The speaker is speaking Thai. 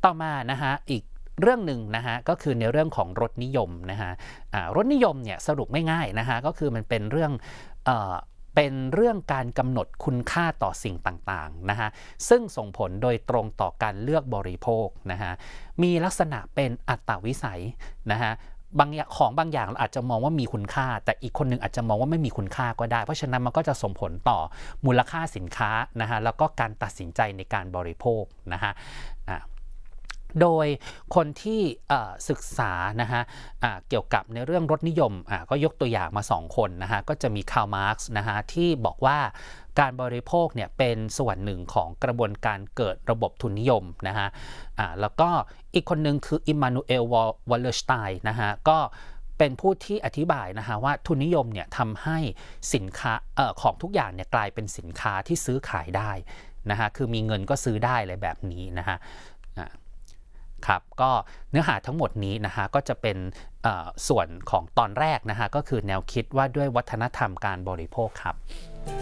ต่อมานะฮะอีกเรื่องหนึ่งนะฮะก็คือในเรื่องของรสนิยมนะฮะรสนิยมเนี่ยสรุปไม่ง่ายนะฮะก็คือมันเป็นเรื่องการกำหนดคุณค่าต่อสิ่งต่างๆนะฮะซึ่งส่งผลโดยตรงต่อการเลือกบริโภคนะฮะมีลักษณะเป็นอัตวิสัยนะฮะบางอย่างเราอาจจะมองว่ามีคุณค่าแต่อีกคนหนึ่งอาจจะมองว่าไม่มีคุณค่าก็ได้เพราะฉะนั้นมันก็จะส่งผลต่อมูลค่าสินค้านะฮะแล้วก็การตัดสินใจในการบริโภคนะฮะโดยคนที่ศึกษานะฮะเกี่ยวกับในเรื่องรสนิยมก็ยกตัวอย่างมา2คนนะฮะก็จะมีคาร์ล มาร์กซ์นะฮะที่บอกว่าการบริโภคเนี่ยเป็นส่วนหนึ่งของกระบวนการเกิดระบบทุนนิยมนะฮะแล้วก็อีกคนหนึ่งคืออิมมานูเอล วอลเลอร์สไตน์นะฮะก็เป็นผู้ที่อธิบายนะฮะว่าทุนนิยมเนี่ยทำให้สินค้าของทุกอย่างเนี่ยกลายเป็นสินค้าที่ซื้อขายได้นะฮะคือมีเงินก็ซื้อได้อะไรแบบนี้นะฮะครับก็เนื้อหาทั้งหมดนี้นะฮะก็จะเป็นส่วนของตอนแรกนะฮะก็คือแนวคิดว่าด้วยวัฒนธรรมการบริโภคครับ